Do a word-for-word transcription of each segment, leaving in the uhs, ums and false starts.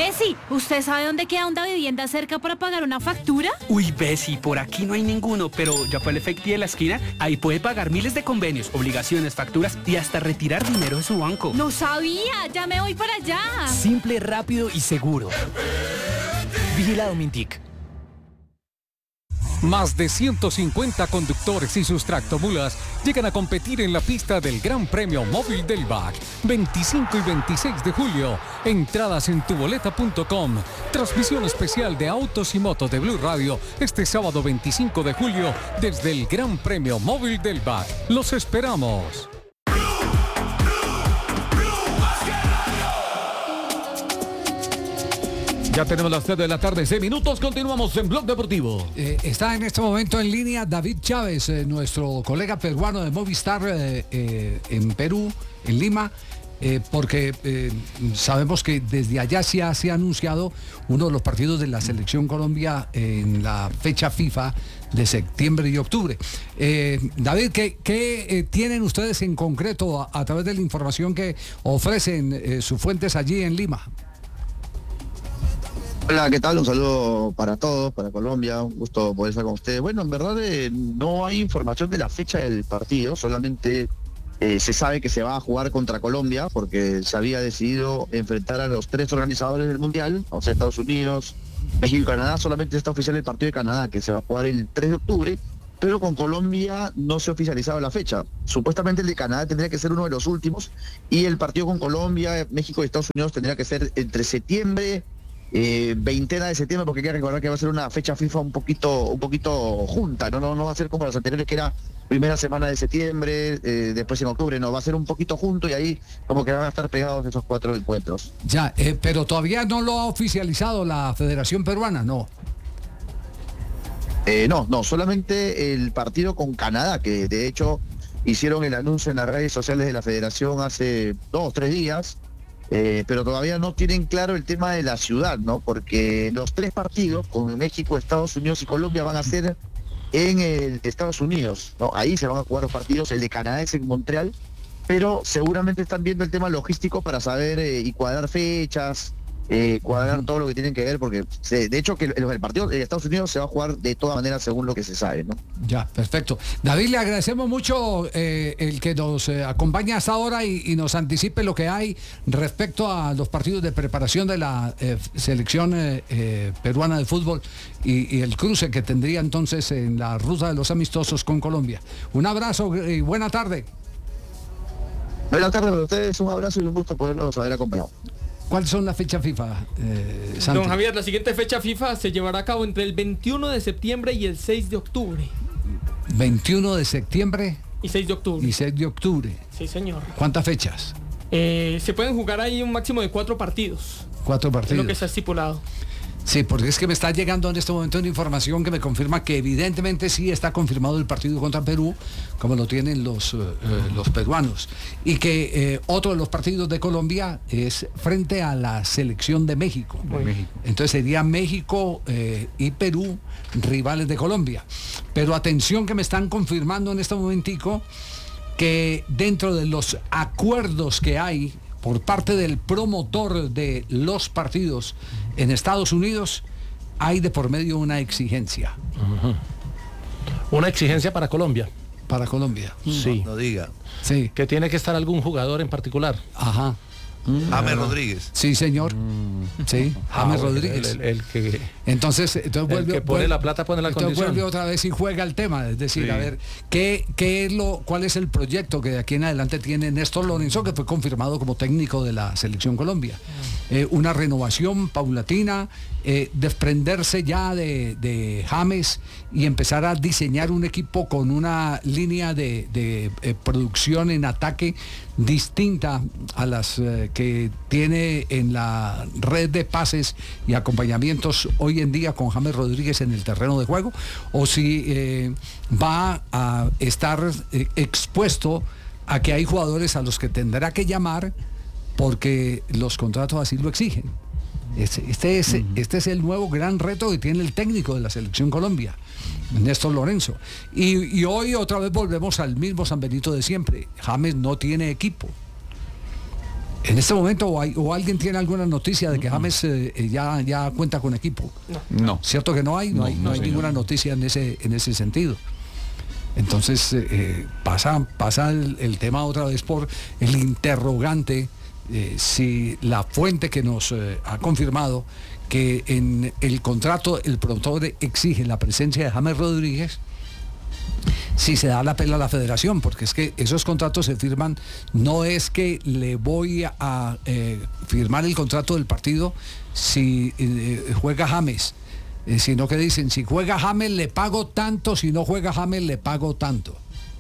Bessie, ¿usted sabe dónde queda una vivienda cerca para pagar una factura? Uy, Bessie, por aquí no hay ninguno, pero ya fue el Efecti de la esquina. Ahí puede pagar miles de convenios, obligaciones, facturas y hasta retirar dinero de su banco. No sabía, ya me voy para allá. Simple, rápido y seguro. Vigilado Mintic. Más de ciento cincuenta conductores y sus tractomulas llegan a competir en la pista del Gran Premio Móvil del B A C, veinticinco y veintiséis de julio. Entradas en tuboleta punto com. Transmisión especial de Autos y Motos de Blue Radio este sábado veinticinco de julio desde el Gran Premio Móvil del B A C. Los esperamos. Ya tenemos las tres de la tarde, seis minutos, continuamos en Blog Deportivo. Eh, está en este momento en línea David Chávez, eh, nuestro colega peruano de Movistar eh, eh, en Perú, en Lima, eh, porque eh, sabemos que desde allá se ha, se ha anunciado uno de los partidos de la Selección Colombia en la fecha FIFA de septiembre y octubre. Eh, David, ¿qué, qué eh, tienen ustedes en concreto a, a través de la información que ofrecen eh, sus fuentes allí en Lima? Hola, ¿qué tal? Un saludo para todos, para Colombia, un gusto poder estar con ustedes. Bueno, en verdad eh, no hay información de la fecha del partido, solamente eh, se sabe que se va a jugar contra Colombia porque se había decidido enfrentar a los tres organizadores del Mundial, o sea, Estados Unidos, México y Canadá. Solamente está oficial el partido de Canadá, que se va a jugar el tres de octubre, pero con Colombia no se ha oficializado la fecha. Supuestamente el de Canadá tendría que ser uno de los últimos y el partido con Colombia, México y Estados Unidos tendría que ser entre septiembre, Eh, veintena de septiembre, porque hay que recordar que va a ser una fecha FIFA un poquito un poquito junta, no no no va a ser como las anteriores que era primera semana de septiembre, eh, después en octubre, no, va a ser un poquito junto y ahí como que van a estar pegados esos cuatro encuentros. Ya, eh, pero todavía no lo ha oficializado la Federación Peruana, ¿no? Eh, no, no, solamente el partido con Canadá, que de hecho hicieron el anuncio en las redes sociales de la Federación hace dos o tres días. Eh, pero todavía no tienen claro el tema de la ciudad, ¿no? Porque los tres partidos, con México, Estados Unidos y Colombia, van a ser en el Estados Unidos, ¿no? Ahí se van a jugar los partidos, el de Canadá es en Montreal, pero seguramente están viendo el tema logístico para saber eh, y cuadrar fechas, eh, cuadrar todo lo que tienen que ver, porque se, de hecho que el, el partido de Estados Unidos se va a jugar de todas maneras según lo que se sabe, ¿no? Ya, perfecto. David, le agradecemos mucho eh, el que nos eh, acompaña hasta ahora y, y nos anticipe lo que hay respecto a los partidos de preparación de la eh, selección eh, eh, peruana de fútbol y, y el cruce que tendría entonces en la ruta de los amistosos con Colombia. Un abrazo y buena tarde. Buenas tardes para ustedes, un abrazo y un gusto poderlos haber acompañado. ¿Cuáles son las fechas FIFA, eh, Santi? Don Javier, la siguiente fecha FIFA se llevará a cabo entre el veintiuno de septiembre y el seis de octubre. veintiuno de septiembre y seis de octubre. Y seis de octubre. Sí, señor. ¿Cuántas fechas? Eh, se pueden jugar ahí un máximo de cuatro partidos. Cuatro partidos. Es lo que está estipulado. Sí, porque es que me está llegando en este momento una información que me confirma que evidentemente sí está confirmado el partido contra Perú, como lo tienen los, eh, los peruanos, y que eh, otro de los partidos de Colombia es frente a la selección de México. De México. Entonces sería México eh, y Perú rivales de Colombia. Pero atención que me están confirmando en este momentico que dentro de los acuerdos que hay por parte del promotor de los partidos en Estados Unidos, hay de por medio una exigencia. Uh-huh. Una exigencia para Colombia. Para Colombia. Sí. No, no diga. Sí. Que tiene que estar algún jugador en particular. Ajá. James Rodríguez. Sí, señor. Sí, James Ah, Rodríguez. El, el, el que, entonces, entonces el vuelve, que pone vuelve, la plata pone la entonces condición. vuelve otra vez y juega el tema, es decir, Sí. a ver, ¿qué, qué es lo, cuál es el proyecto que de aquí en adelante tiene Néstor Lorenzo, que fue confirmado como técnico de la Selección Colombia? Eh, una renovación paulatina, eh, desprenderse ya de, de James y empezar a diseñar un equipo con una línea de, de eh, producción en ataque distinta a las eh, que tiene en la red de pases y acompañamientos hoy en día con James Rodríguez en el terreno de juego, o si eh, va a estar eh, expuesto a que hay jugadores a los que tendrá que llamar porque los contratos así lo exigen. Este, este, es, uh-huh. este es el nuevo gran reto que tiene el técnico de la Selección Colombia, Néstor Lorenzo. Y, y hoy otra vez volvemos al mismo San Benito de siempre. James no tiene equipo. En este momento, o, hay, o alguien tiene alguna noticia de que James eh, ya, ya cuenta con equipo. No. ¿Cierto que no hay? No, No, hay, no no, hay señor. ninguna noticia en ese, en ese sentido. Entonces eh, pasa, pasa el, el tema otra vez por el interrogante, eh, si la fuente que nos eh, ha confirmado que en el contrato el promotor exige la presencia de James Rodríguez, si se da la pela a la federación, porque es que esos contratos se firman, no es que le voy a, a eh, firmar el contrato del partido si eh, juega James, eh, sino que dicen, si juega James le pago tanto, si no juega James le pago tanto.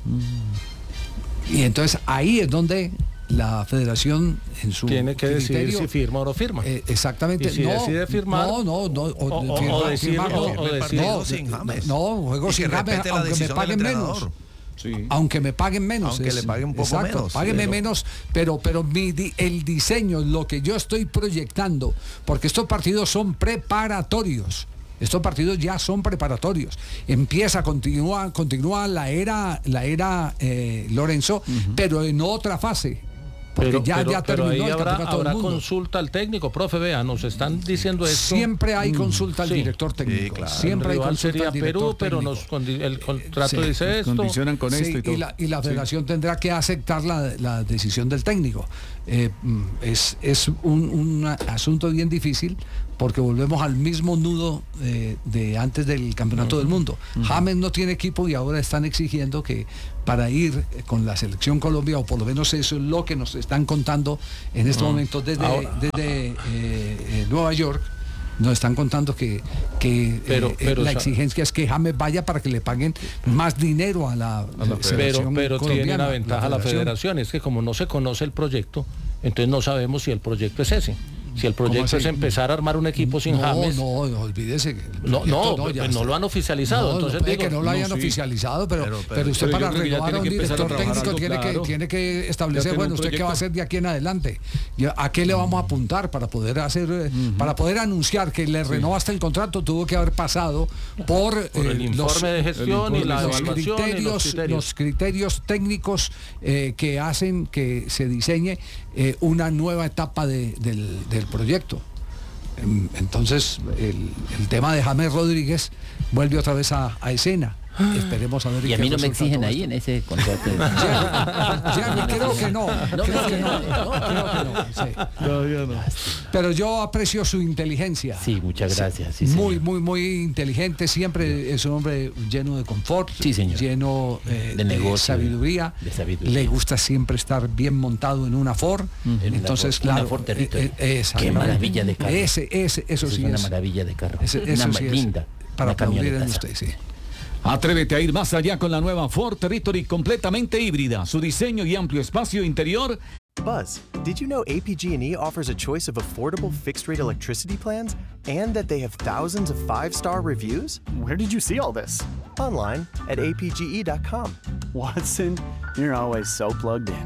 Mm. Y entonces ahí es donde la federación en su tiene que criterio, decidir si firma o no firma. Eh, exactamente. Y si no, decide firmar, no, no, no, o, o, firma, o decir, firmar, o, no, o decir, no, sin James. no, juego Y sin que James, respete la aunque me decisión del paguen menos. entrenador. Sí. Aunque me paguen menos. Aunque le paguen un poco exacto, menos. Páguenme Pero- menos, pero, pero mi, di- el diseño, lo que yo estoy proyectando, porque estos partidos son preparatorios. Estos partidos ya son preparatorios. Empieza, continúa, continúa la era, la era eh, Lorenzo, pero en otra fase. Porque pero, ya, pero, ya pero terminó ahí el habrá, campeonato del habrá mundo. consulta al técnico, profe, vea, nos están diciendo esto. Siempre hay consulta al Sí. director técnico. Sí, claro. Siempre hay El rival consulta sería al director Perú, pero técnico. nos condi- el contrato Sí, dice nos esto. condicionan con Sí, esto y todo. y la, y la federación tendrá que aceptar la, la decisión del técnico. Eh, mm, es es un, un asunto bien difícil porque volvemos al mismo nudo eh, de antes del campeonato del mundo. James no tiene equipo y ahora están exigiendo que para ir con la selección Colombia, o por lo menos eso es lo que nos están contando en este momento desde, Ahora- desde eh, eh, Nueva York. Nos están contando que, que Pero- eh, pero, la o sea, exigencia es que James vaya para que le paguen más dinero a la, Pero, selección pero tiene colombiana, una ventaja la federación, es que como no se conoce el proyecto, entonces no sabemos si el proyecto es ese. Si el proyecto así? es empezar a armar un equipo sin no, James. No, no, olvídese. que el No, proyecto no, ya pues no está. lo han oficializado, No, entonces no puede digo, que no lo no, hayan sí. oficializado, pero, Pero- pero, pero- usted pero para yo creo que ya renovar a tiene un que empezar a director trabajar técnico algo, tiene, claro. que, tiene que establecer, tiene bueno, un usted qué va a proyecto. hacer de aquí en adelante, y a, a qué le vamos a apuntar para poder hacer, eh, para poder anunciar que le renovaste el contrato, tuvo que haber pasado por, Por el eh, informe de gestión el y la informe de los evaluación y los criterios, criterios. los criterios técnicos eh, que hacen que se diseñe eh, una nueva etapa de- del, del proyecto. Em, Entonces, el, el tema de James Rodríguez vuelve otra vez a, a escena. Esperemos a ver. Y a qué mí no me resulta exigen todo ahí esto. en ese contrato. Jerry, creo que no. No, creo no, que no, no, creo que no, sí. Todavía no. Pero yo aprecio su inteligencia. Sí, muchas gracias. Sí, muy, señor. muy, muy inteligente. Siempre es un hombre lleno de confort, Sí, señor. lleno eh, De negocio, sabiduría. de sabiduría. Le gusta siempre estar bien montado en una Ford. En una Entonces, Ford, una claro. Ford Territory. eh, eh, esa- Qué maravilla de carro. Ese, ese, eso, Eso sí es una es. maravilla de carro. Ese- una eso ma- sí es linda. para una aplaudir en camionetaza. usted, sí. Atrévete a ir más allá con la nueva Ford Territory completamente híbrida. Su diseño y amplio espacio interior. Buzz, did you know A P G and E offers a choice of affordable fixed-rate electricity plans and that they have thousands of five-star reviews? Where did you see all this? Online at A P G E dot com. Watson, you're always so plugged in.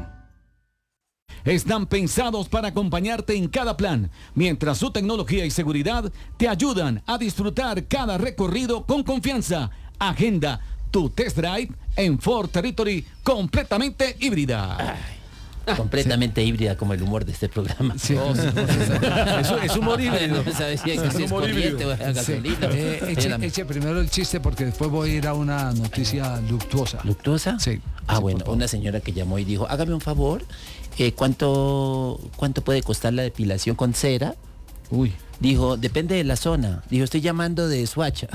Están pensados para acompañarte en cada plan, mientras su tecnología y seguridad te ayudan a disfrutar cada recorrido con confianza. Agenda tu test drive en Ford Territory completamente híbrida. Completamente híbrida como el humor de este programa. Sí. Oh, sí. Eso es humor híbrido. No sabes si es, Es si es humor corriente híbrido. o es Sí. gasolina. Eh, eche, Era- eche primero el chiste porque después voy a ir a una noticia luctuosa. ¿Luctuosa? Sí. Ah, Sí, bueno, por favor. una señora que llamó y dijo, hágame un favor, eh, ¿cuánto, ¿cuánto puede costar la depilación con cera? Uy. Dijo, depende de la zona. Dijo, estoy llamando de Suacha.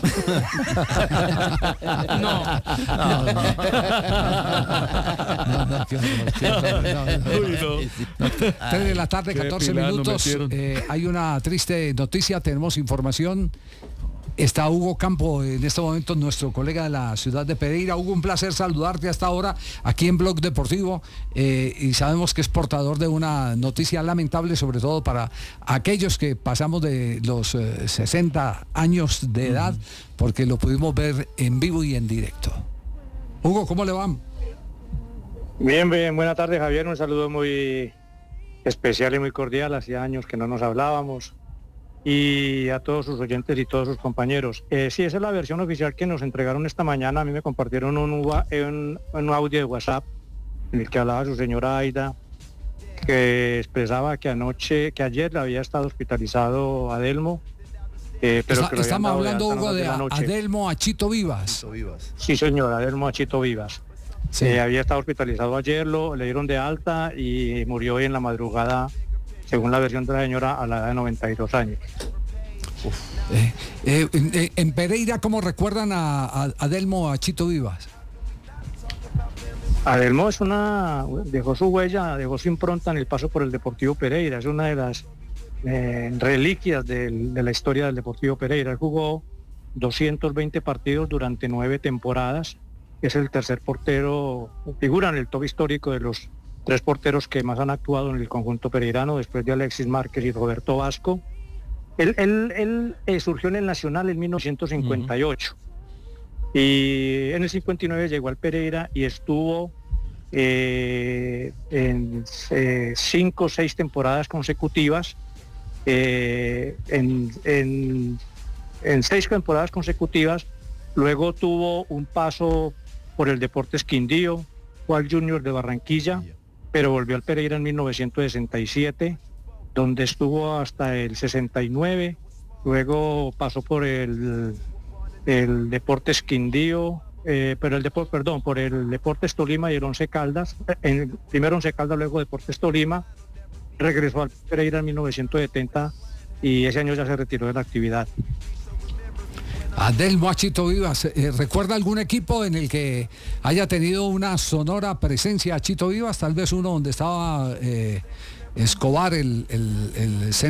No. No, no. No, no, qué horror, qué horror, no, no. Uy, no. tres de la tarde, Qué catorce pilano minutos. metieron. Eh, hay una triste noticia, tenemos información. Está Hugo Campo en este momento, nuestro colega de la ciudad de Pereira. Hugo, un placer saludarte hasta ahora aquí en Blog Deportivo eh, y sabemos que es portador de una noticia lamentable, sobre todo para aquellos que pasamos de los eh, sesenta años de edad, porque lo pudimos ver en vivo y en directo. Hugo, ¿cómo le va? Bien, bien, buenas tardes, Javier, un saludo muy especial y muy cordial, hacía años que no nos hablábamos, y a todos sus oyentes y todos sus compañeros. Eh, sí, esa es la versión oficial que nos entregaron esta mañana. A mí me compartieron un, wa- un, un audio de WhatsApp en el que hablaba su señora Aida, que expresaba que anoche, que ayer había estado hospitalizado Adelmo. Eh, pero Está, que lo habían estamos dado de hablando, alta en Hugo, horas de de la a- noche. Adelmo Achito Vivas. Sí, señor, Adelmo Achito Vivas. Sí. Eh, había estado hospitalizado ayer, lo, le dieron de alta y murió hoy en la madrugada, según la versión de la señora, a la edad de noventa y dos años. Eh, eh, en, eh, en Pereira, ¿cómo recuerdan a, a Adelmo Achito Vivas? Adelmo es una, dejó su huella, dejó su impronta en el paso por el Deportivo Pereira, es una de las eh, reliquias del- de la historia del Deportivo Pereira. Él jugó doscientos veinte partidos durante nueve temporadas, es el tercer portero, figura en el top histórico de los tres porteros que más han actuado en el conjunto pereirano, después de Alexis Márquez y Roberto Vasco. Él, él- él, eh, surgió en el Nacional en mil novecientos cincuenta y ocho. Y en el cincuenta y nueve llegó al Pereira y estuvo eh, en eh, cinco o seis temporadas consecutivas, eh, en, en- en seis temporadas consecutivas. Luego tuvo un paso por el Deportes Quindío, fue al Junior de Barranquilla, pero volvió al Pereira en mil novecientos sesenta y siete, donde estuvo hasta el sesenta y nueve. Luego pasó por el el Deportes Quindío, eh, pero el Depor- perdón, por el Deportes Tolima y el Once Caldas, eh, en, primero Once Caldas, luego Deportes Tolima, regresó al Pereira en mil novecientos setenta y ese año ya se retiró de la actividad. Adelmo Achito Vivas, eh, ¿recuerda algún equipo en el que haya tenido una sonora presencia Achito Vivas? Tal vez uno donde estaba eh, Escobar, el, el, el